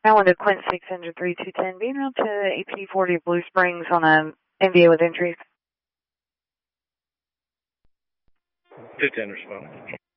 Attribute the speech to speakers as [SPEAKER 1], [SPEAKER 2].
[SPEAKER 1] I wanted Quint 600-3210, being out to AP40 Blue Springs on a MVA with entries.
[SPEAKER 2] 210 responding.